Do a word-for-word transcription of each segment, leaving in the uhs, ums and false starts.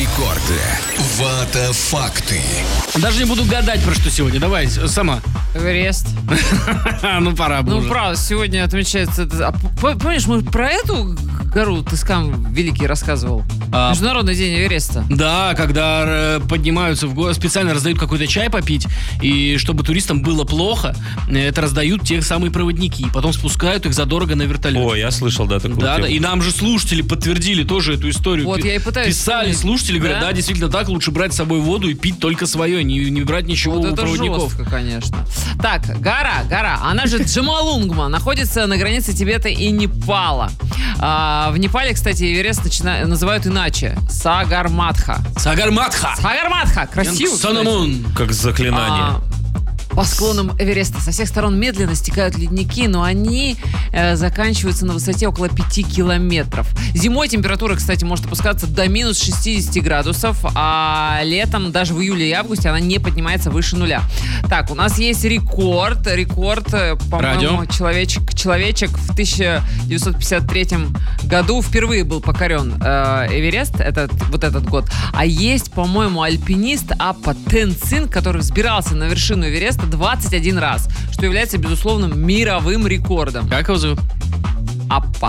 Рекорды. Вата факты. Даже не буду гадать, про что сегодня. Давай, сама. Эверест. Ну, пора бы Ну, уже. правда, сегодня отмечается... это- а п- Помнишь, мы про эту гору ты скам великий рассказывал? А, Международный день Эвереста. Да, когда э, поднимаются в город, специально раздают какой-то чай попить, и чтобы туристам было плохо, э, это раздают те самые проводники, потом спускают их задорого на вертолете. О, я слышал, да, такую Да, тему. да, и нам же слушатели подтвердили тоже эту историю. Вот, Пи- я и пытаюсь Писали вспомнить. слушатели, говорят, Да? да, действительно так, лучше брать с собой воду и пить только свое, не, не брать ничего Вот у это проводников. жестко, конечно. Так, гора, гора, она же Джомолунгма, находится на границе Тибета и Непала. А, в Непале, кстати, Эверест начина- называют иначе. Сагарматха. Сагарматха! Сагарматха, красиво. кстати. Санамун! Как заклинание. А, По склонам Эвереста со всех сторон медленно стекают ледники, но они э, заканчиваются на высоте около пяти километров. Зимой температура, кстати, может опускаться до минус шестьдесят градусов, а летом, даже в июле и августе, она не поднимается выше нуля. Так, у нас есть рекорд. Рекорд, э, по-моему, Радио. человечек, человечек в тысяча девятьсот пятьдесят третьем году впервые был покорен э, Эверест, этот, вот этот год. А есть, по-моему, альпинист Аппа Тенцин, который взбирался на вершину Эвереста двадцать один раз, что является, безусловным, мировым рекордом. Как его зовут? Аппа.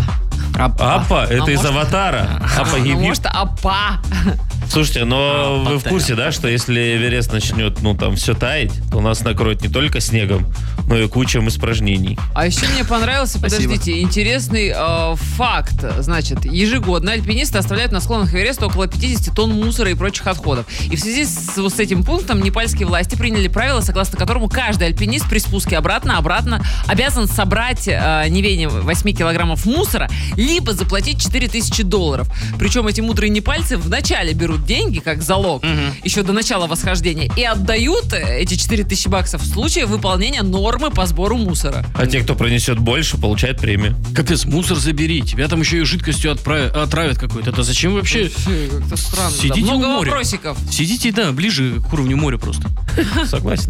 Апа, это А из может- Аватара. Апа Ну, Гибиб. может, Аппа. Слушайте, но Апа, вы в курсе, да, что если Эверест начнет, ну, там, все таять, то нас накроет не только снегом, но и кучем испражнений. А еще мне понравился, Спасибо. подождите, интересный э, факт. Значит, ежегодно альпинисты оставляют на склонах Эвереста около пятьдесят тонн мусора и прочих отходов. И в связи с, вот с этим пунктом непальские власти приняли правило, согласно которому каждый альпинист при спуске обратно-обратно обязан собрать э, не менее восемь килограммов мусора, либо заплатить четыре тысячи долларов. Причем эти мудрые непальцы вначале берут деньги как залог, еще до начала восхождения, и отдают э, эти четыре тысячи баксов в случае выполнения нормы по сбору мусора. А те, кто пронесет больше, получают премию. Капец, мусор забери. Тебя там еще и жидкостью отправят, отравят какой-то. Это зачем вообще? Вообще, как-то странно. да. Сидите Много у моря. вопросиков. Сидите, да, ближе к уровню моря просто. Согласен.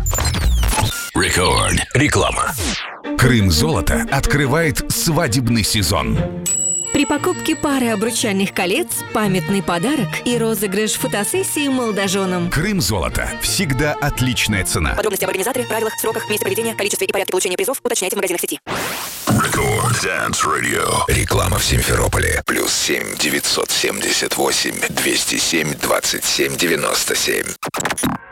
Рекорд. Реклама. Крым Золото открывает свадебный сезон. При покупке пары обручальных колец, памятный подарок и розыгрыш фотосессии молодоженам. Крым Золото. Всегда отличная цена. Подробности об организаторе, правилах, сроках, месте проведения, количестве и порядке получения призов уточняйте в магазинах сети. Рекорд Dance Radio. Реклама в Симферополе. Плюс семь девятьсот семьдесят восемь двести семь двадцать семь девяносто семь.